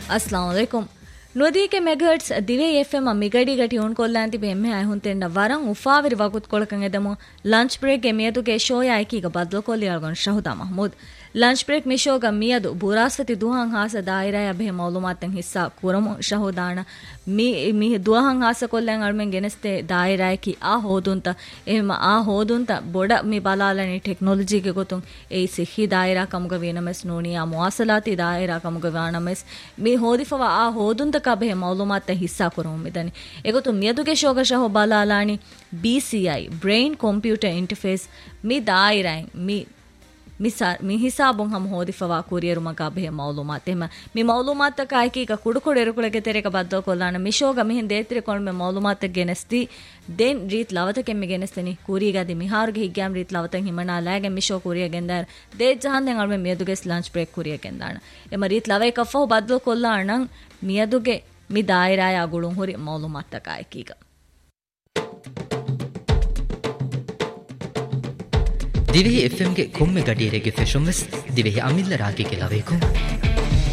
अस्सलाम वालेकुम ನುದಿ K megahertz ದಿವೆ FM ಮಿಗಡಿ ಗಟಿ un ಕೊಲ್ಲಾಂತಿ ಬೆಮ್ಮೆ I ಹುಂತೆಂಡ ವರಂ ಉಫಾವಿರಿ ವಗುತ್ ಕೊಳಕಂ ಎದಮು lunch break ಗೆ ಮಿಯದುಗೆ ಶೋಯ ಐಕಿಗ ಬದ್ಲು ಕೊಲ್ಲಿಯಲ್ಗನ್ ಶಹುದಾ ಮಹಮೂದ್ ಲಂಚ್ ಬ್ರೇಕ್ ಮಿಶೋಗ ಮಿಯದು ಬುರಾಸ್ವತಿ ದುಹಂ ಹಾಸ ದಾಯಿರಾಯ ಬೆ ಮೌಲುಮಾತನ್ ಹಿಸ್ಸಾ ಕುರಮು ಶಹುದಾಣ ಮಿ ದುಹಂ ಹಾಸ ಕೊಲ್ಲೆನ್ ಅಳ್ಮೆನ್ ಗೆನಸ್ತೆ ದಾಯಿರಾಯ ಕಿ ಆ ಹೋದುಂತ ಎಹಮ ಆ ಹೋದುಂತ ಬೊಡ ಮಿ ಬಲಾಲನಿ ಟೆಕ್ನಾಲಜಿ ಗೆ ಗೊತುಂ ಏ ಸಿಹಿ ದಾಯಿರಾ ಕಮುಗ ವೇನಮೆಸ್ ನೋನಿಯಾ ಮುವಾಸಲಾತಿ ದಾಯಿರಾ ಕಮುಗ ವಾನಮೆಸ್ ಮಿ ಹೋದಿಫವ ಆ ಹೋದುಂತ ಕಬೆ ಮೌಲುಮಾತ ಹಿಸ್ಸಾ ಕುರಮು ಮಿದನಿ ಎಗೊತು ಮಿಯದುಗೆ ಶೋಗ ಶಹು ಬಲಾಲಾನಿ BCI ಬ್ರೈನ್ ಕಂಪ್ಯೂಟರ್ ಇಂಟರ್ಫೇಸ್ ಮಿ ದಾಯಿರಾಯ ಮಿ ಹಿಸಾಬುಂ ಹಮ್ ಹೋದಿಫವಾ ಕುರಿಯರು ಮಗ ಬೆ ಮೌಲುಮಾತ್ ಎಮ ಮಿ ಮೌಲುಮಾತ್ ಕಾಯ್ಕಿ ಕ ಕುಡುಕೊಡು ಎರುಕುಳಗೆ ತೆರೆಕ ಬದ್ದ ಕೊಲ್ಲಾನ ಮಿಶೋಗ ಮಿಹಿನ್ ದೇತ್ರಿ ಕೊಳ್ಮೆ ಮೌಲುಮಾತ್ ಗೆನಸ್ತಿ ದೆನ್ ರೀತ್ ಲವತ ಕೆಮ್ಮೆ ಗೆನಸ್ತನಿ ಕುರಿಗಾದಿ ಮಿಹಾರ್ಗೆ ಹಿಗ್ಯಾಮ್ ರೀತ್ ಲವತ ಹಿಮನಾ ಲಾಗೆ ಮಿಶೋ ಕುರಿಯ ಗೆಂದಾರ ದೇ ಜಹಾಂದೆನ್ ಅಳ್ಮೆ ಮಿಯದುಗೆ ಲಂಚ್ ಬ್ರೇಕ್ ಕುರಿಯ ಗೆಂದಾಣ ಎಮ ರೀತ್ ಲವೈ ಕಫೋ ಬದ್ದ ಕೊಲ್ಲಾಣ ಮಿಯದುಗೆ ಮಿ ದಾಯಿರಾಯ ಅಗುಳುಂ ಹುರಿ ಮೌಲುಮಾತ್ ಕಾಯ್ಕಿಗ ದಿವೆಹಿ ಎಫ್ಎಂಗೆ ಕೊಮ್ಮೆ ಗಡಿಯರೆಗೆ ಫೆಶೊಂವೆಸ್ ದಿವೆಹಿ ಅಮಿಲ್ಲ ರಾಗಿಗೆ ಲವೇಕು